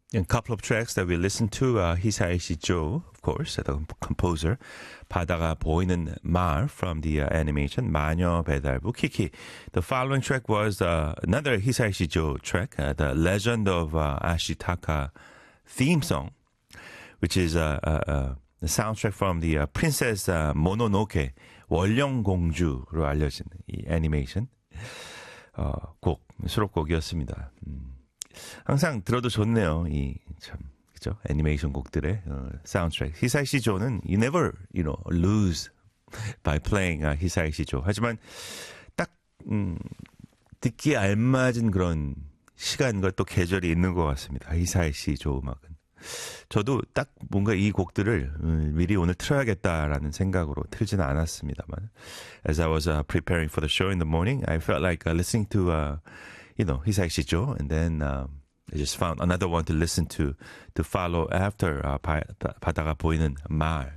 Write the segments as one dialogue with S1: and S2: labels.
S1: A couple of tracks that we listened to, Hisaishi Joe, of course, the composer. 바다가 보이는 마을 from the animation 마녀 배달부 Kiki. The following track was another Hisaishi Joe track, The Legend of Ashitaka theme song, which is the soundtrack from the Princess Mononoke, 원령공주로 알려진 이 애니메이션 곡, 수록곡이었습니다. 항상 들어도 좋네요. 이 참 그죠? 애니메이션 곡들의 사운드트랙. 히사이시 조는 you never, lose by playing 히사이시 조. 하지만 딱 듣기에 알맞은 그런 시간과 또 계절이 있는 것 같습니다. 히사이시 조 음악은. 저도 딱 뭔가 이 곡들을 미리 오늘 틀어야겠다라는 생각으로 틀지는 않았습니다만, as I was preparing for the show in the morning, I felt like listening to Hisaishi Jo, and then I just found another one to listen to follow after 바다가 보이는 마을.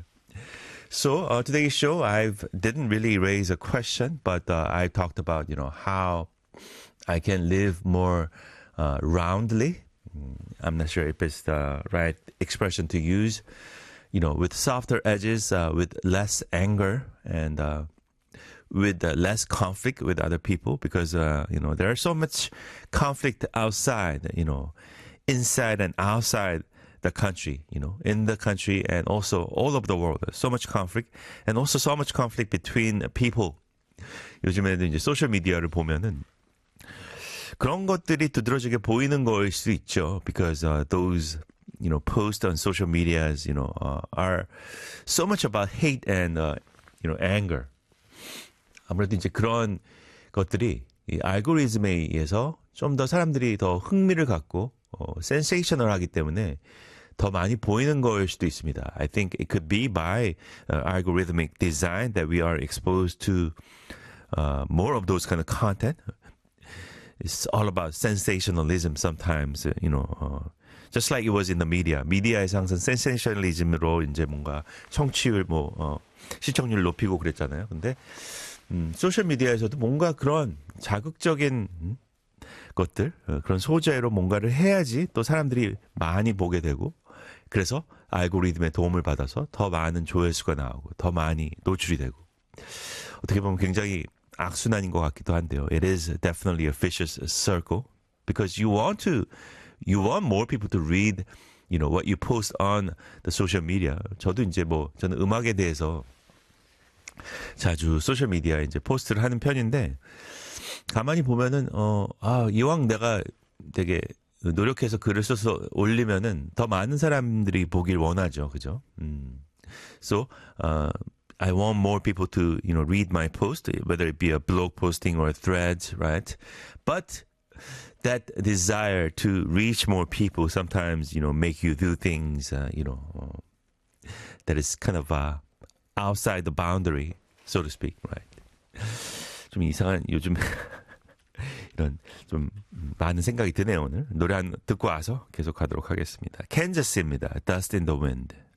S1: So today's show, I didn't really raise a question, but I talked about how I can live more roundly. I'm not sure if it's the right expression to use. With softer edges, with less anger, and with less conflict with other people, because there are so much conflict outside, inside and outside the country, in the country and also all over the world. There's so much conflict, and also so much conflict between people. 요즘에는 이제 소셜 미디어를 보면은 그런 것들이 두드러지게 보이는 거일 수 있죠. Because those posts on social medias are so much about hate and anger. 아무래도 이제 그런 것들이 이 알고리즘에 의해서 좀 더 사람들이 더 흥미를 갖고 센세이셔널하기 때문에 더 많이 보이는 거일 수도 있습니다. I think it could be by algorithmic design that we are exposed to more of those kind of content. It's all about sensationalism sometimes, just like it was in the media. 미디어에서 항상 센세이셔널리즘으로 이제 뭔가 청취율, 시청률 높이고 그랬잖아요. 근데 소셜 미디어에서도 뭔가 그런 자극적인 것들, 그런 소재로 뭔가를 해야지 또 사람들이 많이 보게 되고, 그래서 알고리즘의 도움을 받아서 더 많은 조회수가 나오고 더 많이 노출이 되고, 어떻게 보면 굉장히 악순환인 것 같기도 한데요. It is definitely a vicious circle, because you want more people to read, what you post on the social media. 저도 이제 저는 음악에 대해서 자주 소셜 미디어에 이제 포스트를 하는 편인데, 가만히 보면은 이왕 내가 되게 노력해서 글을 써서 올리면은 더 많은 사람들이 보길 원하죠, 그죠? So I want more people to read my post, whether it be a blog posting or a thread, right? But that desire to reach more people sometimes make you do things that is kind of outside the boundary, so to speak, right? 좀 이상한 요즘 이런 좀 많은 생각이 드네요. 오늘 노래 한 듣고 와서 계속 하도록 하겠습니다. 캔자스입니다. Dust in the Wind.